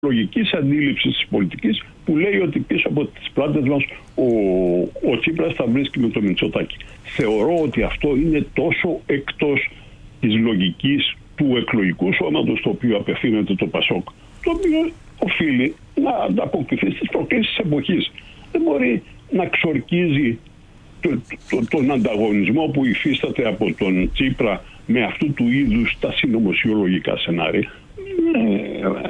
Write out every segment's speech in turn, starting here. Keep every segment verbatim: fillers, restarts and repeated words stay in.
λογικής αντίληψης της πολιτικής που λέει ότι πίσω από τις πλάτες μας ο, ο Τσίπρας θα βρίσκει με το Μητσοτάκη. Θεωρώ ότι αυτό είναι τόσο εκτός της λογικής του εκλογικού σώματος το οποίο απευθύνεται το Πασόκ, το οποίο οφείλει να ανταποκριθεί στις προκλήσεις της εποχής. Δεν μπορεί να ξορκίζει το, το, τον ανταγωνισμό που υφίσταται από τον Τσίπρα με αυτού του είδους τα συνωμοσιολογικά σενάρια. Ε,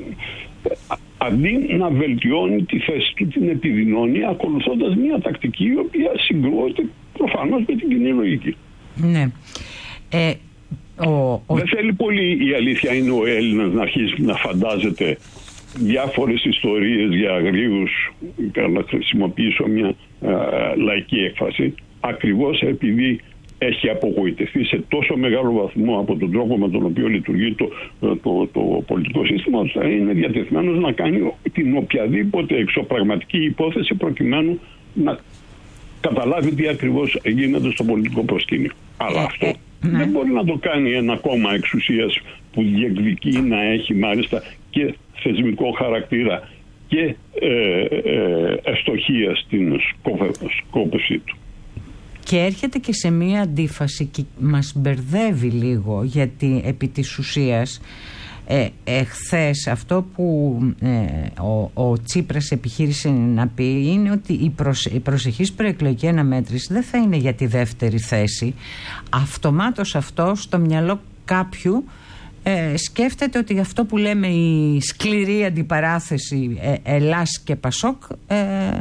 αντί να βελτιώνει τη θέση του, την επιδεινώνει ακολουθώντας μια τακτική η οποία συγκρούεται προφανώς με την κοινή λογική. Ναι. Ε, ο, ο... Δεν θέλει πολύ, η αλήθεια είναι, ο Έλληνας να αρχίσει να φαντάζεται διάφορες ιστορίες για αγρίους, να χρησιμοποιήσω μια α, λαϊκή έκφραση, ακριβώς επειδή έχει απογοητευτεί σε τόσο μεγάλο βαθμό από τον τρόπο με τον οποίο λειτουργεί το, το, το, το πολιτικό σύστημα, ότι θα είναι διατεθειμένος να κάνει την οποιαδήποτε εξωπραγματική υπόθεση προκειμένου να καταλάβει τι ακριβώς γίνεται στο πολιτικό προσκήνιο. Αλλά ε, αυτό ε, ναι. δεν μπορεί να το κάνει ένα κόμμα εξουσίας που διεκδικεί να έχει μάλιστα και θεσμικό χαρακτήρα και ε, ε, ευστοχία στην σκόπευσή του. Και έρχεται και σε μία αντίφαση και μας μπερδεύει λίγο, γιατί επί της ουσίας ε, εχθές αυτό που ε, ο, ο Τσίπρας επιχείρησε να πει είναι ότι η, προσε, η προσεχής προεκλογική αναμέτρηση δεν θα είναι για τη δεύτερη θέση. Αυτομάτως αυτό στο μυαλό κάποιου ε, σκέφτεται ότι αυτό που λέμε η σκληρή αντιπαράθεση ε, Ελλάς και Πασόκ ε,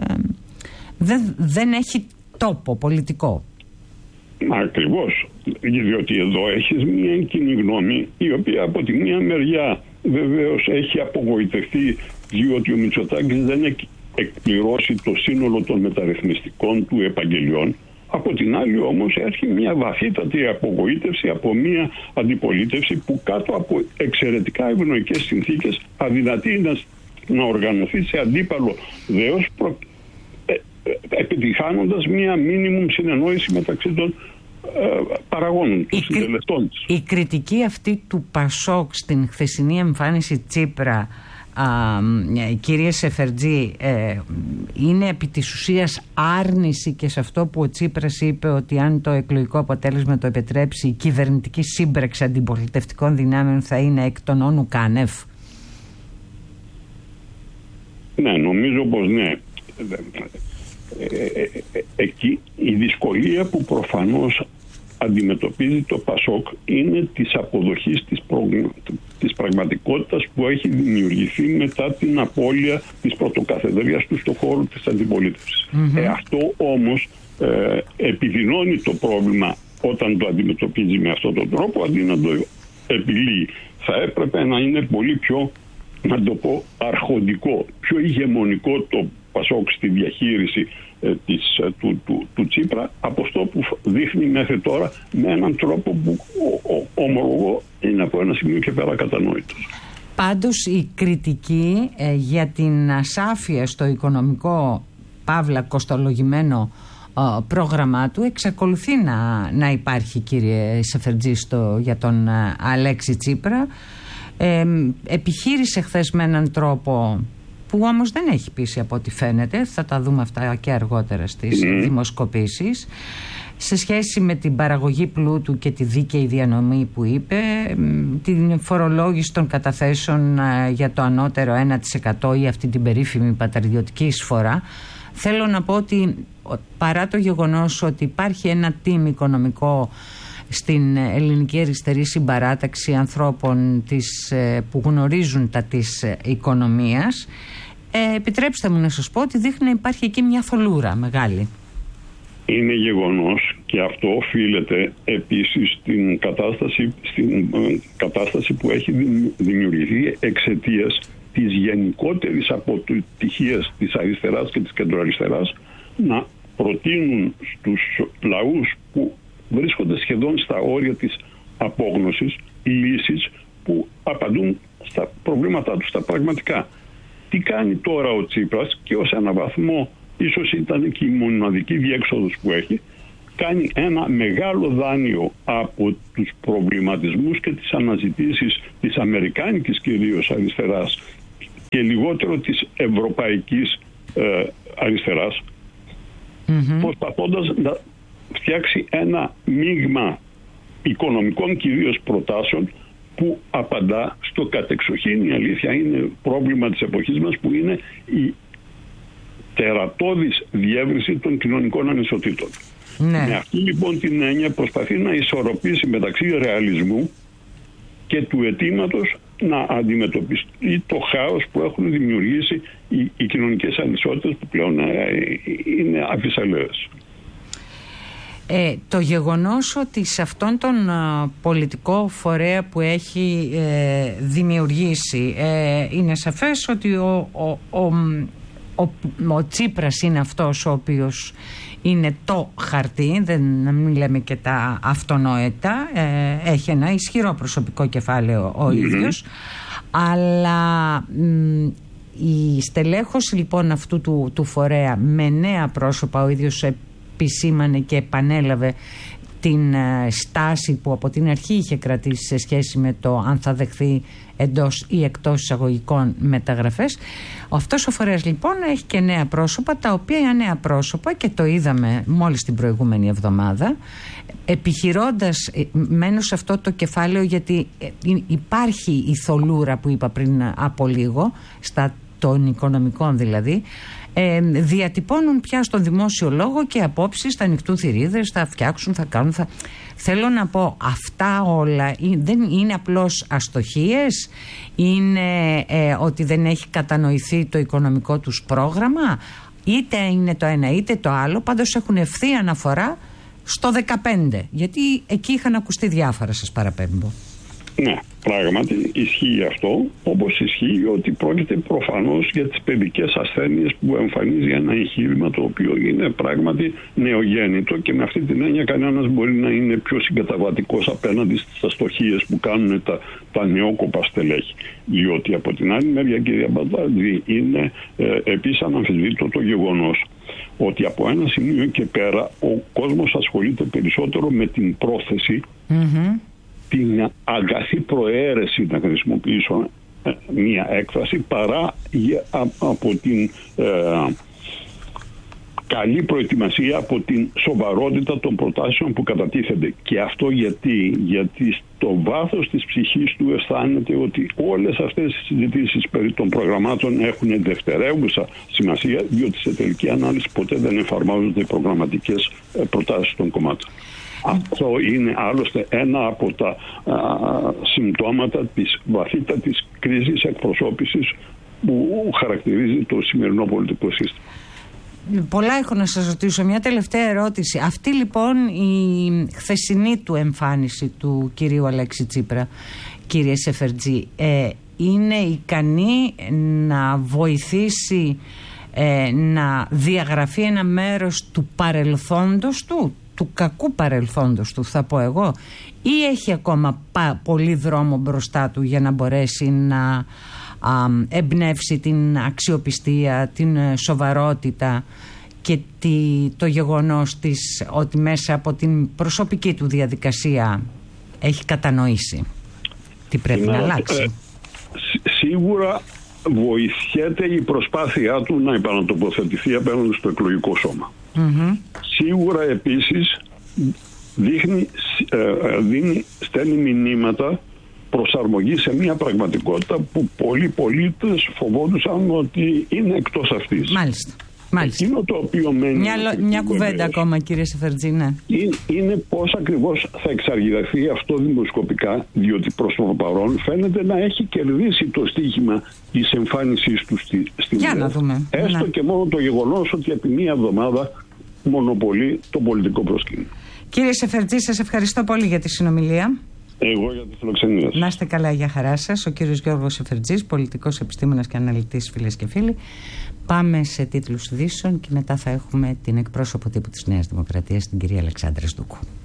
δεν, δεν έχει τόπο πολιτικό. Ακριβώς, διότι εδώ έχεις μια κοινή γνώμη η οποία από τη μία μεριά βεβαίως έχει απογοητευτεί διότι ο Μητσοτάκης δεν έχει εκπληρώσει το σύνολο των μεταρρυθμιστικών του επαγγελιών. Από την άλλη όμως έχει μια βαθύτατη απογοήτευση από μια αντιπολίτευση που κάτω από εξαιρετικά ευνοϊκές συνθήκες αδυνατεί να, να οργανωθεί σε αντίπαλο δέος προ... επιτυχάνοντας μία μίνιμουμ συνεννόηση μεταξύ των ε, παραγόνων, των συντελεστών της. Η κριτική αυτή του Πασόκ στην χθεσινή εμφάνιση Τσίπρα, α, κυρία Σεφερτζή, ε, είναι επί της ουσίας άρνηση και σε αυτό που ο Τσίπρας είπε ότι αν το εκλογικό αποτέλεσμα το επιτρέψει η κυβερνητική σύμπραξη αντιπολιτευτικών δυνάμεων θα είναι εκ των όνου κάνευ? Ναι, νομίζω πως ναι. Ε, ε, ε, εκεί η δυσκολία που προφανώς αντιμετωπίζει το Πασόκ είναι της αποδοχής της, προ... της πραγματικότητας που έχει δημιουργηθεί μετά την απώλεια της πρωτοκαθεδρίας του στον χώρο της αντιπολίτευσης. Mm-hmm. Ε, αυτό όμως ε, επιδεινώνει το πρόβλημα όταν το αντιμετωπίζει με αυτόν τον τρόπο αντί να το επιλύει. Θα έπρεπε να είναι πολύ πιο, να το πω, αρχοντικό, πιο ηγεμονικό το Πασόκ στη διαχείριση ε, της, ε, του, του, του Τσίπρα από αυτό που δείχνει μέχρι τώρα με έναν τρόπο που ο, ο, ομολογώ είναι από ένα σημείο και πέρα κατανόητος. Πάντως η κριτική ε, για την ασάφεια στο οικονομικό παύλα κοστολογημένο ε, πρόγραμμά του εξακολουθεί να, να υπάρχει, κύριε Σεφερτζή, στο, για τον ε, Αλέξη Τσίπρα. Ε, επιχείρησε χθες με έναν τρόπο που όμως δεν έχει πείσει από ό,τι φαίνεται, θα τα δούμε αυτά και αργότερα στις mm. δημοσκοπήσεις, σε σχέση με την παραγωγή πλούτου και τη δίκαιη διανομή που είπε, την φορολόγηση των καταθέσεων για το ανώτερο ένα τοις εκατό ή αυτή την περίφημη πατριωτική εισφορά. Θέλω να πω ότι παρά το γεγονός ότι υπάρχει ένα team οικονομικό στην ελληνική αριστερή συμπαράταξη ανθρώπων της, που γνωρίζουν τα της οικονομίας, ε, επιτρέψτε μου να σας πω ότι δείχνει να υπάρχει εκεί μια θολούρα μεγάλη. Είναι γεγονός και αυτό οφείλεται επίσης στην κατάσταση, στην κατάσταση που έχει δημιουργηθεί εξαιτίας της γενικότερης αποτυχίας της αριστεράς και της κεντροαριστεράς να προτείνουν στους λαούς που βρίσκονται σχεδόν στα όρια της απόγνωσης λύσεις που απαντούν στα προβλήματά τους τα πραγματικά. Τι κάνει τώρα ο Τσίπρας, και ως ένα βαθμό ίσως ήταν και η μοναδική διέξοδος που έχει, κάνει ένα μεγάλο δάνειο από τους προβληματισμούς και τις αναζητήσεις της αμερικάνικης κυρίως αριστεράς με λιγότερο της ευρωπαϊκής ε, αριστεράς, mm-hmm. προσπαθώντας να φτιάξει ένα μείγμα οικονομικών κυρίως προτάσεων που απαντά στο κατεξοχήν, η αλήθεια είναι, πρόβλημα της εποχής μας, που είναι η τερατώδης διεύρυνση των κοινωνικών ανισοτήτων. Ναι. Με αυτή λοιπόν την έννοια προσπαθεί να ισορροπήσει μεταξύ ρεαλισμού και του αιτήματος να αντιμετωπιστεί το χάος που έχουν δημιουργήσει οι, οι κοινωνικές ανισότητες που πλέον είναι αφισαλέες. Ε, το γεγονός ότι σε αυτόν τον α, πολιτικό φορέα που έχει ε, δημιουργήσει ε, είναι σαφές ότι ο, ο, ο, ο, ο Τσίπρας είναι αυτός ο οποίος είναι το χαρτί, δεν να μην λέμε και τα αυτονόητα, ε, έχει ένα ισχυρό προσωπικό κεφάλαιο ο mm-hmm. ίδιος, αλλά μ, η στελέχωση λοιπόν αυτού του, του φορέα με νέα πρόσωπα, ο ίδιος επισήμανε και επανέλαβε την ε, στάση που από την αρχή είχε κρατήσει σε σχέση με το αν θα δεχθεί εντός ή εκτός εισαγωγικών μεταγραφές. Αυτός ο φορέας λοιπόν έχει και νέα πρόσωπα, τα οποία νέα πρόσωπα, και το είδαμε μόλις την προηγούμενη εβδομάδα, επιχειρώντας, μένω σε αυτό το κεφάλαιο γιατί υπάρχει η θολούρα που είπα πριν από λίγο, στα των οικονομικών δηλαδή, ε, διατυπώνουν πια στον δημόσιο λόγο και απόψεις, θα ανοιχτούν θηρίδες, θα φτιάξουν, θα κάνουν, θα... Θέλω να πω, αυτά όλα δεν είναι απλώς αστοχίες, είναι ε, ότι δεν έχει κατανοηθεί το οικονομικό τους πρόγραμμα, είτε είναι το ένα είτε το άλλο, πάντως έχουν ευθεία αναφορά στο δεκαπέντε, γιατί εκεί είχαν ακουστεί διάφορα, σας παραπέμπω. Ναι, πράγματι ισχύει αυτό, όπως ισχύει ότι πρόκειται προφανώς για τις παιδικές ασθένειες που εμφανίζει ένα εγχείρημα το οποίο είναι πράγματι νεογέννητο, και με αυτή την έννοια κανένας μπορεί να είναι πιο συγκαταβατικός απέναντι στις αστοχίες που κάνουν τα, τα νεόκοπα στελέχη. Διότι από την άλλη μεριά, κυρία Μπατζή, είναι ε, επίσης αναμφισβήτητο το γεγονός ότι από ένα σημείο και πέρα ο κόσμος ασχολείται περισσότερο με την πρόθεση, mm-hmm. την αγαθή προαίρεση, να χρησιμοποιήσω μία έκφραση, παρά από την ε, καλή προετοιμασία, από την σοβαρότητα των προτάσεων που κατατίθενται. Και αυτό γιατί, γιατί στο βάθος της ψυχής του αισθάνεται ότι όλες αυτές οι συζητήσεις περί των προγραμμάτων έχουν δευτερεύουσα σημασία, διότι σε τελική ανάλυση ποτέ δεν εφαρμόζονται οι προγραμματικές προτάσεις των κομμάτων. Αυτό είναι άλλωστε ένα από τα α, συμπτώματα της βαθύτατης κρίσης εκπροσώπησης που χαρακτηρίζει το σημερινό πολιτικό σύστημα. Πολλά έχω να σας ρωτήσω. Μια τελευταία ερώτηση. Αυτή λοιπόν η χθεσινή του εμφάνιση του κυρίου Αλέξη Τσίπρα, κύριε Σεφερτζή, ε, είναι ικανή να βοηθήσει ε, να διαγραφεί ένα μέρος του παρελθόντος του, του κακού παρελθόντος του θα πω εγώ, ή έχει ακόμα πα, πολύ δρόμο μπροστά του για να μπορέσει να α, εμπνεύσει την αξιοπιστία, την σοβαρότητα και τη, το γεγονός της ότι μέσα από την προσωπική του διαδικασία έχει κατανοήσει τι πρέπει να, να αλλάξει. Ε, σίγουρα βοηθιέται η προσπάθειά του να επανατοποθετηθεί απέναντι στο εκλογικό σώμα. Mm-hmm. Σίγουρα επίσης δείχνει, ε, δίνει, στέλνει μηνύματα προσαρμογή σε μια πραγματικότητα που πολλοί πολίτες φοβόντουσαν ότι είναι εκτός αυτής. Μάλιστα. Μάλιστα. Εκείνο το οποίο μένει μια, μια κουβέντα ακόμα, κύριε Σεφερτζή, ναι. είναι, είναι πώς ακριβώς θα εξαργυραθεί αυτό δημοσκοπικά, διότι προς το παρόν φαίνεται να έχει κερδίσει το στοίχημα της εμφάνισής του στη, στην Για να δούμε. Έστω να. Και μόνο το γεγονός ότι επί μία εβδομάδα μονοπολεί το πολιτικό προσκήνιο. Κύριε Σεφερτζή, σας ευχαριστώ πολύ για τη συνομιλία. Εγώ για τη φιλοξενία σας. Να είστε καλά, για χαρά σας. Ο κύριος Γιώργος Σεφερτζής, πολιτικός επιστήμονας και αναλυτής, φίλες και φίλοι. Πάμε σε τίτλους ειδήσεων και μετά θα έχουμε την εκπρόσωπο τύπου της Νέας Δημοκρατίας, την κυρία Αλεξάνδρα Στούκου.